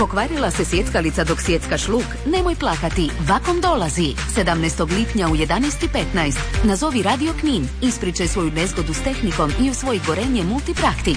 Pokvarila se sjeckalica dok sjeckaš luk? Nemoj plakati, Vakom dolazi. 17. lipnja u 11:15. Nazovi Radio Knin, ispričaj svoju nezgodu s tehnikom i usvoji gorenje Multipraktik.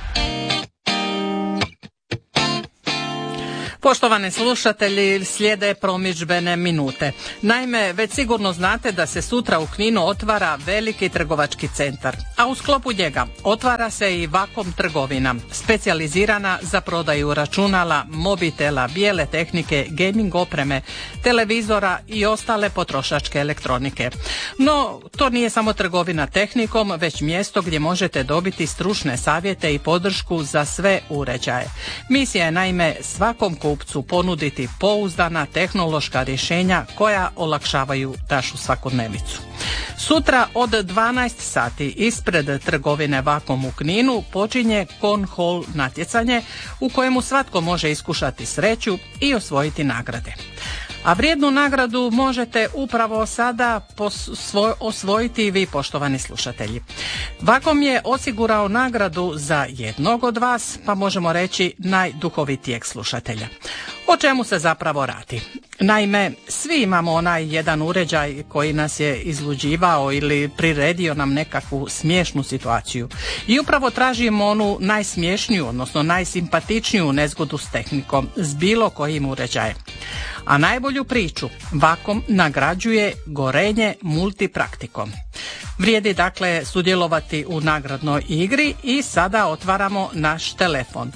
Poštovani slušatelji, slijede promidžbene minute. Naime, već sigurno znate da se sutra u Kninu otvara veliki trgovački centar, a u sklopu njega otvara se i Vakom trgovina, specijalizirana za prodaju računala, mobitela, bijele tehnike, gaming opreme, televizora i ostale potrošačke elektronike. No, to nije samo trgovina tehnikom, već mjesto gdje možete dobiti stručne savjete i podršku za sve uređaje. Misija je naime svakom kupcu ponuditi pouzdana tehnološka rješenja koja olakšavaju našu svakodnevicu. Sutra od 12 sati ispred trgovine Vakom u Kninu počinje Cornhole natjecanje u kojemu svatko može iskušati sreću i osvojiti nagrade. A vrijednu nagradu možete upravo sada osvojiti i vi, poštovani slušatelji. Vakom je osigurao nagradu za jednog od vas, pa možemo reći najduhovitijeg slušatelja. O čemu se zapravo radi? Naime, svi imamo onaj jedan uređaj koji nas je izluđivao ili priredio nam nekakvu smiješnu situaciju. I upravo tražimo onu najsmiješniju, odnosno najsimpatičniju nezgodu s tehnikom, s bilo kojim uređajem. A najbolju priču Vakom nagrađuje gorenje Multipraktikom. Vrijedi dakle sudjelovati u nagradnoj igri i sada otvaramo naš telefon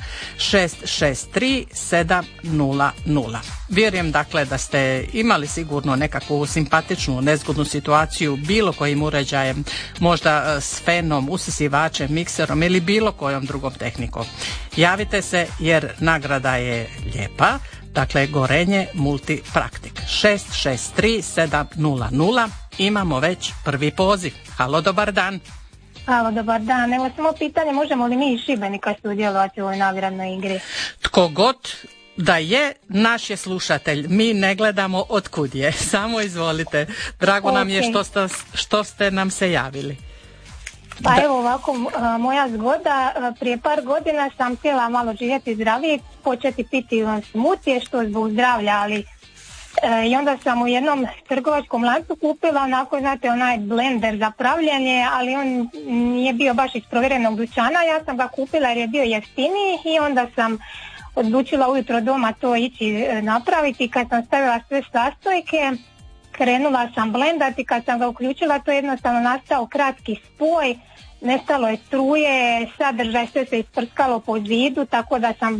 663 700. Vjerujem dakle da ste imali sigurno nekakvu simpatičnu nezgodnu situaciju bilo kojim uređajem, možda s fenom, usisivačem, mikserom ili bilo kojom drugom tehnikom. Javite se jer nagrada je lijepa. Dakle, gorenje Multipraktik. 663 700. Imamo već prvi poziv. Halo, dobar dan. Halo, dobar dan. Evo samo pitanje, možemo li mi iz Šibenika sudjelovati u ovoj nagradnoj igri? Tko god da je, naš je slušatelj. Mi ne gledamo otkud je. Samo izvolite. Drago nam je što ste nam se javili. Pa evo ovako, moja zgoda, prije par godina sam htjela malo živjeti zdravije, početi piti smutije, što zbog zdravlja, ali i onda sam u jednom trgovačkom lancu kupila onako, znate, onaj blender za pravljenje, ali on nije bio baš iz provjerenog dućana, ja sam ga kupila jer je bio jeftiniji i onda sam odlučila ujutro doma to ići napraviti. Kad sam stavila sve sastojke, krenula sam blendati, kad sam ga uključila to je jednostavno nastao kratki spoj, nestalo je struje, sadržaj sve se isprskalo po zidu, tako da sam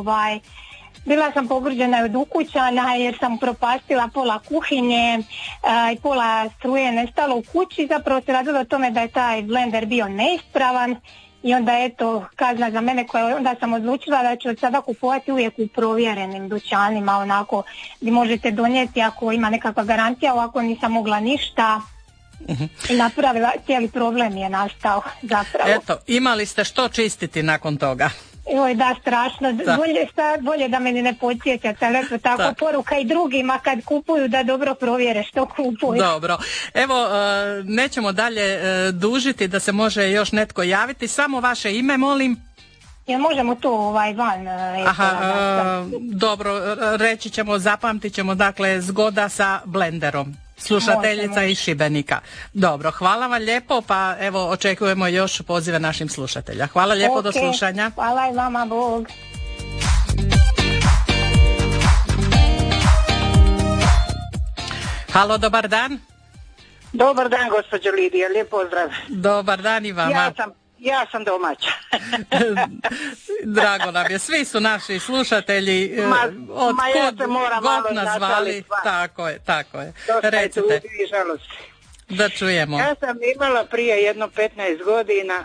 bila sam pogruđena od ukućana jer sam propastila pola kuhinje i pola struje nestalo u kući. Zapravo se radilo o tome da je taj blender bio neispravan i onda eto kazna za mene koja onda sam odlučila da ću od sada kupovati uvijek u provjerenim dućanima, onako gdje možete donijeti ako ima nekakva garancija, ovako nisam mogla ništa. I napravila, cijeli problem je nastao zapravo. Eto, imali ste što čistiti nakon toga. Joj, da, strašno. Bolje da me ne podsjećate, ali eto tako poruka i drugima kad kupuju da dobro provjere što kupuju. Dobro. Evo, nećemo dalje dužiti da se može još netko javiti. Samo vaše ime, molim. Jel možemo to van? Dobro, reći ćemo, zapamtit ćemo, dakle, zgoda sa blenderom. Slušateljica iz Šibenika. Dobro, hvala vam lijepo, pa evo očekujemo još pozive našim slušatelja. Hvala lijepo, do slušanja. Hvala i vama, Bog. Halo, dobar dan. Dobar dan, gospođo Lidija, lijep pozdrav. Dobar dan i vama. Ja sam domaća. Drago nam je, svi su naši slušatelji od ja se moram god nas zvali. Tako je. Recite. Da čujemo. Ja sam imala prije jedno 15 godina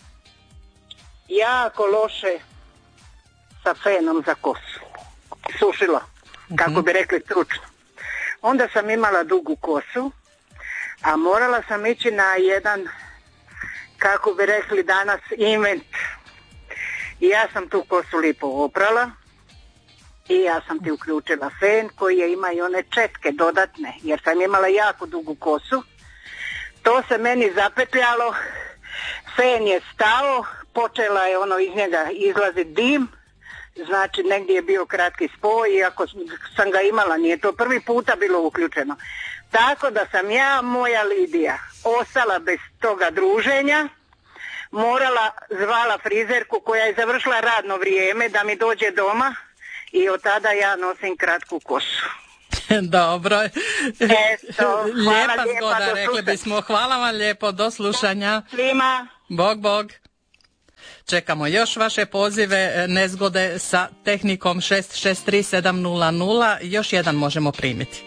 jako loše sa fenom za kosu. Sušilo, kako bi rekli stručno. Onda sam imala dugu kosu, a morala sam ići na jedan, kako bi rekli danas, invent. I ja sam tu kosu lipo oprala i ja sam ti uključila fen koji je ima i one četke dodatne, jer sam imala jako dugu kosu. To se meni zapetljalo, fen je stao, počela je iz njega izlaziti dim, znači negdje je bio kratki spoj, iako sam ga imala, nije to prvi puta bilo uključeno. Tako da sam ja, moja Lidija, ostala bez toga druženja, zvala frizerku koja je završila radno vrijeme da mi dođe doma i od tada ja nosim kratku kosu. Dobro. Eto, lijepa zgoda, rekli bismo. Hvala vam lijepo, do slušanja. Svima. Bog. Čekamo još vaše pozive, nezgode sa tehnikom 663700. Još jedan možemo primiti.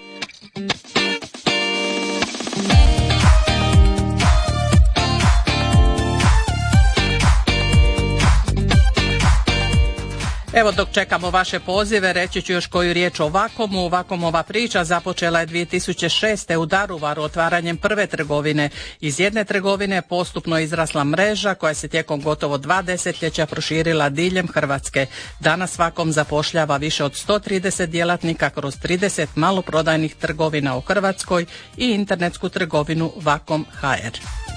Evo dok čekamo vaše pozive, reći ću još koju riječ o Vakomu. Vakomova priča započela je 2006. u Daruvaru otvaranjem prve trgovine. Iz jedne trgovine postupno je izrasla mreža koja se tijekom gotovo 2 desetljeća proširila diljem Hrvatske. Danas Vakom zapošljava više od 130 djelatnika kroz 30 maloprodajnih trgovina u Hrvatskoj i internetsku trgovinu Vakom.hr.